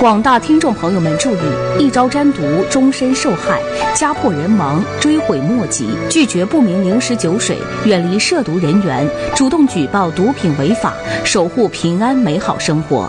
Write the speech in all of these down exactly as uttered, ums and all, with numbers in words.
广大听众朋友们注意，一朝沾毒，终身受害，家破人亡，追悔莫及。拒绝不明零食酒水，远离涉毒人员，主动举报毒品违法，守护平安美好生活。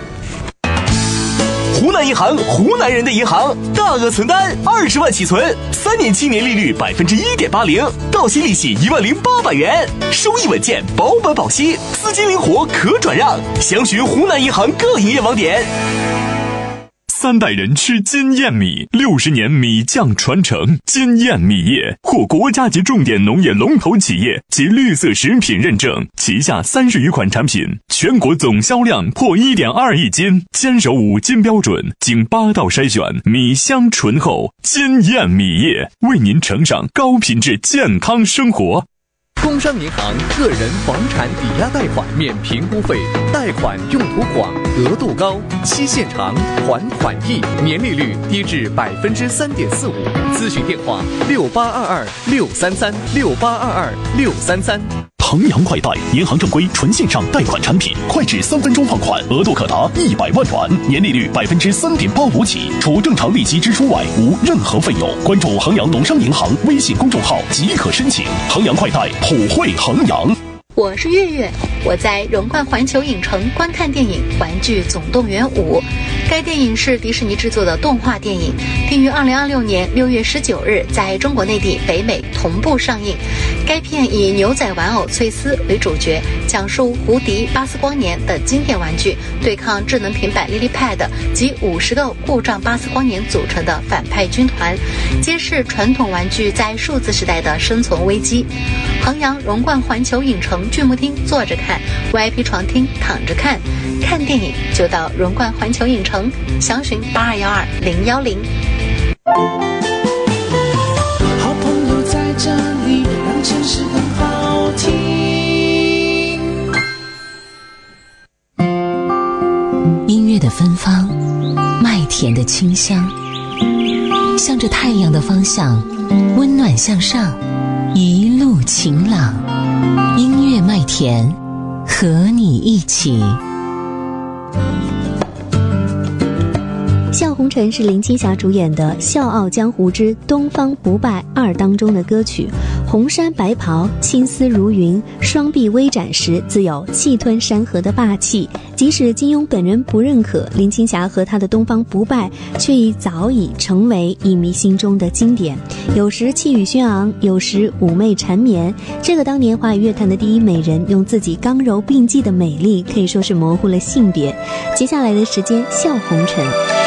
湖南银行，湖南人的银行，大额存单二十万起存，三年期年利率百分之一点八零，到期利息一万零八百元，收益稳健，保本保息，资金灵活可转让。详询湖南银行各营业网点。 三代人吃金燕米，六十年米酱传承。金燕米业获国家级重点农业龙头企业及绿色食品认证，旗下三十余款产品，全国总销量破 一点二亿斤，坚守五金标准，经八道筛选，米香醇厚。金燕米业为您呈上高品质健康生活。 工商银行个人房产抵押贷款免评估费，贷款用途广，额度高，期限长，还款易，年利率低至百分之三点四五。咨询电话：六八二二六三三六八二二六三三。 衡阳快贷，银行正规纯线上贷款产品，快至三分钟放款，额度可达一百万元，年利率百分之三点八五起，除正常利息支出外，无任何费用。关注衡阳农商银行微信公众号即可申请。衡阳快贷，普惠衡阳。 我是月月，我在荣冠环球影城观看电影《玩具总动员五》。该电影是迪士尼制作的动画电影，定于二零二六年六月十九日在中国内地、北美同步上映。该片以牛仔玩偶翠丝为主角，讲述胡迪、巴斯光年的经典玩具对抗智能平板 LilyPad 及五十个故障巴斯光年组成的反派军团，揭示传统玩具在数字时代的生存危机。衡阳荣冠环球影城剧目厅坐着看， V I P 床厅躺着看，看电影就到荣冠环球影城，详询八二幺二零幺零。 好朋友在这里，让城市更好听。 音乐的芬芳，麦田的清香，向着太阳的方向，温暖向上，一路晴朗。音乐麦田，和你一起。 笑红尘是林青霞主演的《笑傲江湖之东方不败二》当中的歌曲。红衫白袍，青丝如云，双臂微展时自有气吞山河的霸气。即使金庸本人不认可，林青霞和他的东方不败却已早已成为影迷心中的经典。有时气宇轩昂，有时妩媚缠绵。这个当年华语乐坛的第一美人，用自己刚柔并济的美丽，可以说是模糊了性别。接下来的时间，笑红尘。